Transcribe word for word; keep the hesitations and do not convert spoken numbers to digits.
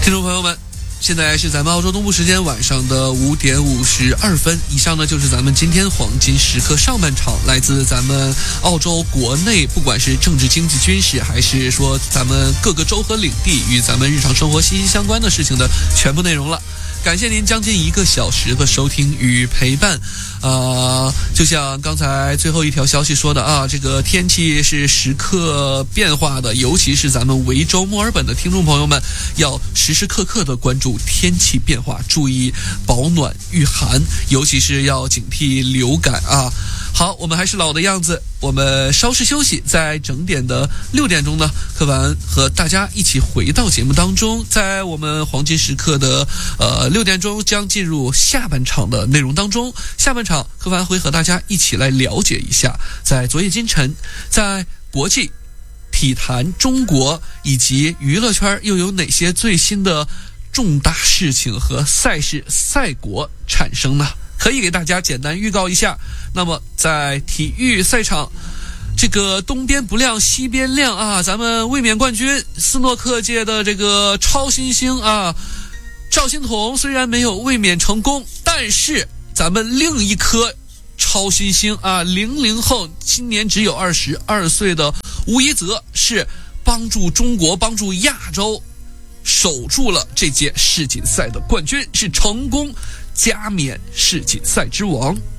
听众朋友们，现在是咱们澳洲东部时间晚上的五点五十二分。以上呢就是咱们今天黄金时刻上半场，来自咱们澳洲国内，不管是政治、经济、军事，还是说咱们各个州和领地与咱们日常生活息息相关的事情的全部内容了。感谢您将近一个小时的收听与陪伴。呃，就像刚才最后一条消息说的啊，这个天气是时刻变化的，尤其是咱们维州墨尔本的听众朋友们，要时时刻刻的关注天气变化，注意保暖御寒，尤其是要警惕流感啊。好，我们还是老的样子，我们稍事休息，在整点的六点钟呢，柯凡和大家一起回到节目当中。在我们黄金时刻的呃六点钟将进入下半场的内容当中。下半场柯凡会和大家一起来了解一下，在昨夜今晨，在国际体坛、中国以及娱乐圈又有哪些最新的重大事情和赛事赛果产生呢？可以给大家简单预告一下。那么在体育赛场，这个东边不亮西边亮啊，咱们卫冕冠军斯诺克界的这个超新星啊，赵心彤虽然没有卫冕成功，但是咱们另一颗超新星啊，零零后，今年只有二十二岁的吴一泽，是帮助中国、帮助亚洲守住了这届世锦赛的冠军，是成功加冕世锦赛之王。